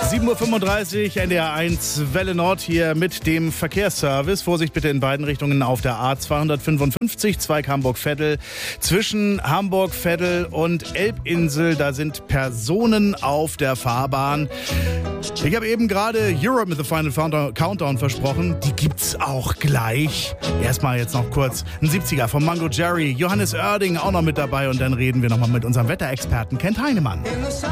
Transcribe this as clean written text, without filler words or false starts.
7.35 Uhr, NDR 1 Welle Nord hier mit dem Verkehrsservice. Vorsicht bitte in beiden Richtungen auf der A255, Zweig Hamburg-Veddel. Zwischen Hamburg-Veddel und Elbinsel, da sind Personen auf der Fahrbahn. Ich habe eben gerade Europe mit The Final Countdown versprochen. Die gibt's auch gleich. Erstmal jetzt noch kurz ein 70er von Mango Jerry. Johannes Oerding auch noch mit dabei. Und dann reden wir nochmal mit unserem Wetterexperten Kent Heinemann.